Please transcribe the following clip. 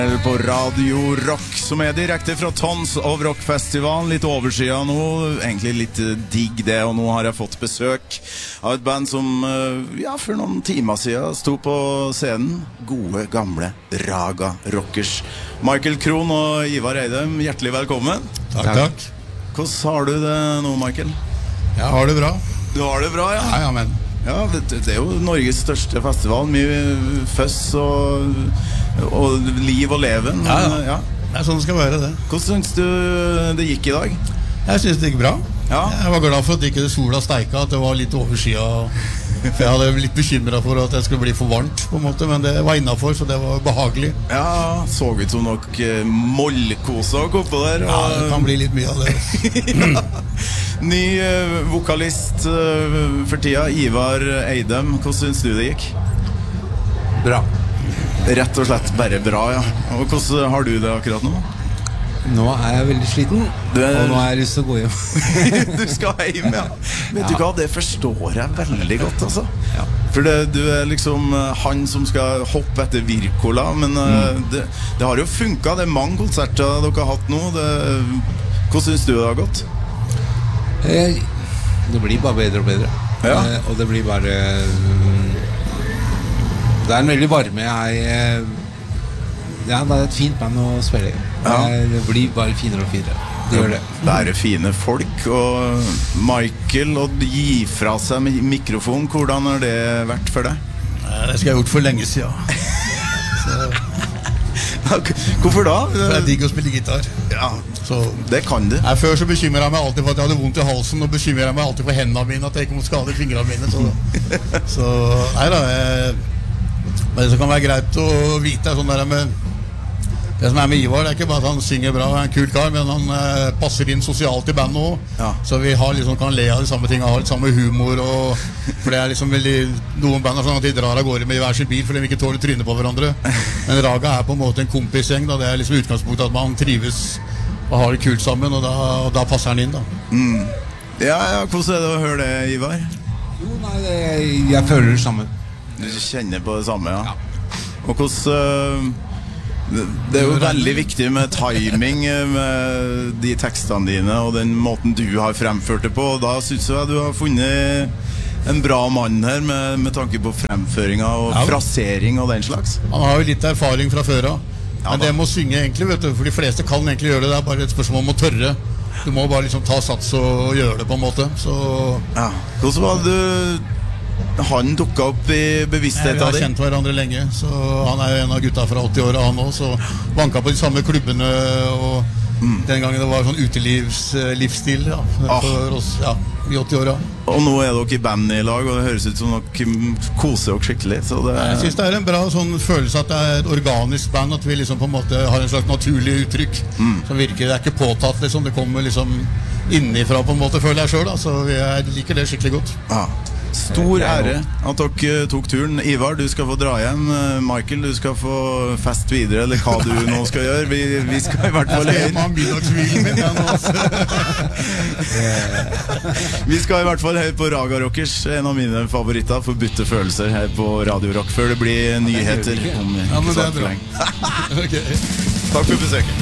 På Radio Rock, som direkte fra Tons of Rock-festivalen. Litt oversida nå, egentlig litt digg det. Og nå har jeg fått besøk av et band som for noen timer siden sto på scenen. Gode, gamle Raga Rockers. Michael Krohn og Ivar Eidem, hjertelig velkommen. Takk. Hvordan har du det nå, Michael? Jeg har det bra. Du har det bra, ja? Ja, men ja, det jo Norges største festival. Mye føss og liv og leven. Ja. Det sånn det skal være, det. Hvordan synes du det gikk i dag? Jeg synes det gikk bra. Ja. Jeg var glad for at ikke sola steika, at det var litt oversida. For jeg hadde litt bekymret for at det skulle bli for varmt på en måte, men det var innenfor, så det var behagelig. Ja, så ut som nok mollkoser oppå der. Ja, det kan bli litt mye av det. Ja. Ny vokalist for tida, Ivar Eidem. Hvordan synes du det gikk? Bra. Rett og slett bare bra, ja. Og hvordan har du det akkurat nå? Nå er jeg veldig sliten, og nå har jeg lyst til å gå hjem. Du skal hjem, ja. Vet du hva, det forstår jeg veldig godt, altså. Ja. For du liksom han som skal hoppe etter Wirkola, men det har jo funket. Det mange konserter dere har hatt nå. Hvordan synes du det har gått? Det blir bare bedre og bedre. Ja. Og det blir bare det en veldig varme. Det er et fint band å spille i. Ja. Det blir bare finere og finere. Det gjør det. Det fine folk. Og Michael, å gi fra seg mikrofon, hvordan har det vært for deg? Det skal jeg ha gjort for lenge siden. Hvorfor da? For jeg digger å spille gitar. Ja, så det kan du. Før så bekymret jeg meg alltid for at jeg hadde vondt i halsen, og bekymret jeg meg alltid for hendene mine, at jeg ikke må skade fingrene mine. Så nei da, men det som kan være greit å vite sånn der med det som med Ivar, det ikke bare at han synger bra, han en kul kar, men han passer inn sosialt i bandet også. Ja. Så vi har liksom, kan le av de samme tingene, har litt samme humor, for det liksom veldig, noen band sånn at de drar av gårde med i hver sin bil, for de ikke tåler trynet på hverandre. Men Raga på en måte en kompisgjeng, da. Det liksom utgangspunktet at man trives og har det kult sammen, og da passer han inn, da. Ja, hvordan det å høre det, Ivar? Jo, nei, jeg føler det samme. Du kjenner på det samme, ja. Og hvordan det jo veldig viktig med timing med de tekstene dine og den måten du har fremført det på, og da synes jeg du har funnet en bra mann her med tanke på fremføringa og frasering og den slags. Han har jo litt erfaring fra før av, men det må synge egentlig, vet du, for de fleste kan egentlig gjøre det, det er bare et spørsmål om å tørre. Du må bare liksom ta sats og gjøre det på en måte. Så ja. Hvordan var det han dukket opp i bevisstheten din? Vi har kjent hverandre lenge, så han jo en av gutta fra 80-åra han også, så banket på de samme klubbene, og den gangen det var sånn utelivsstil for oss, i 80-åra. Og nå dere i band i lag, og det høres ut som dere koser dere skikkelig, så det Jeg synes det en bra sånn følelse at det et organisk band, at vi liksom på en måte har en slags naturlig uttrykk som virker, det ikke påtatt liksom, det kommer liksom innifra på en måte, føler jeg selv da, så jeg liker det skikkelig godt. Ja. Stor ære at dere tok turen. Ivar, du skal få dra hjem. Michael, du skal få fest videre, eller hva du nå skal gjøre. Vi skal i hvert fall hjem av middagshvilen min Vi skal i hvert fall høre på Raga Rockers, en av mine favoritter, forbudte følelser her på Radio Rock, før det blir nyheter om men det bra. Okay. Takk for besøket.